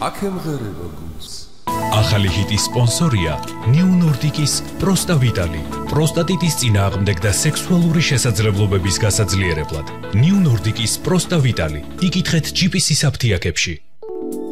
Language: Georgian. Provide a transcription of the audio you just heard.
აქემღერება გულს. ახალი ჰიტის სპონსორია New Nordic-ის Prosta Vitali. პროსტატიტის წინააღმდეგ და სექსუალური შესაძლებლობების გასაძლიერებლად. New Nordic-ის Prosta Vitali. იკითხეთ GPC-ის აფთიაქებში.